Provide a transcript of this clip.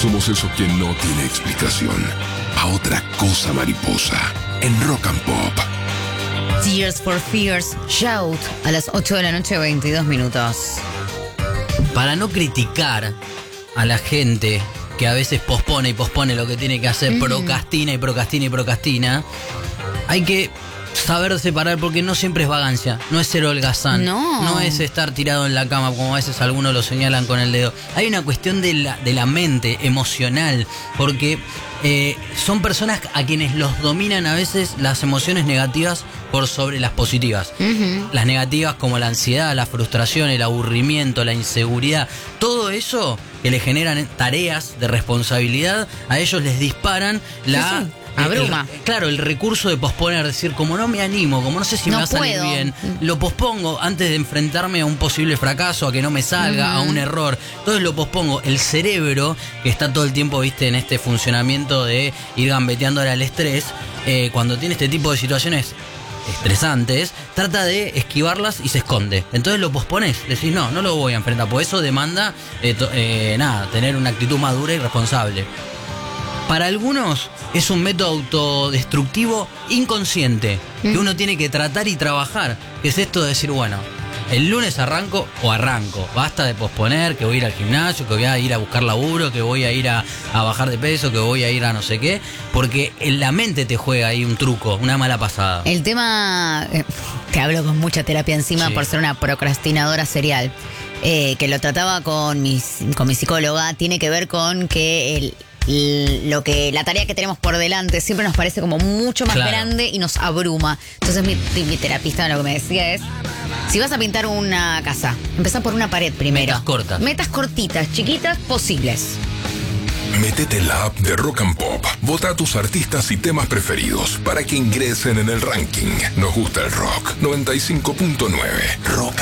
Somos eso que no tiene explicación. A otra cosa mariposa. En Rock and Pop. Tears for Fears, Shout, a las 8 de la noche, 22 minutos. Para no criticar a la gente que a veces pospone y pospone lo que tiene que hacer, procrastina y procrastina y procrastina, hay que saber separar, porque no siempre es vagancia, no es ser holgazán, no es estar tirado en la cama como a veces algunos lo señalan con el dedo. Hay una cuestión de la mente emocional, porque son personas a quienes los dominan a veces las emociones negativas por sobre las positivas. Las negativas como la ansiedad, la frustración, el aburrimiento, la inseguridad, todo eso que le generan tareas de responsabilidad, a ellos les disparan la... Abruma. Claro, el recurso de posponer, decir, como no me animo, como no sé si me va a salir bien, lo pospongo antes de enfrentarme a un posible fracaso, a que no me salga, a un error. Entonces lo pospongo. El cerebro, que está todo el tiempo, viste, en este funcionamiento de ir gambeteándole al estrés, cuando tiene este tipo de situaciones estresantes, trata de esquivarlas y se esconde. Entonces lo pospones, decís, no lo voy a enfrentar, por eso demanda tener una actitud madura y responsable. Para algunos es un método autodestructivo inconsciente que uno tiene que tratar y trabajar, que es esto de decir, bueno, el lunes arranco, basta de posponer, que voy a ir al gimnasio, que voy a ir a buscar laburo, que voy a ir a bajar de peso, que voy a ir a no sé qué, porque en la mente te juega ahí un truco, una mala pasada. El tema, te hablo con mucha terapia encima por ser una procrastinadora serial, que lo trataba con mi psicóloga, tiene que ver con que la tarea que tenemos por delante siempre nos parece como mucho más grande y nos abruma. Entonces mi terapista lo que me decía es, si vas a pintar una casa, empezá por una pared primero. Metas cortitas, chiquitas, posibles. Métete en la app de Rock and Pop. Vota a tus artistas y temas preferidos para que ingresen en el ranking. Nos gusta el rock. 95.9 Rock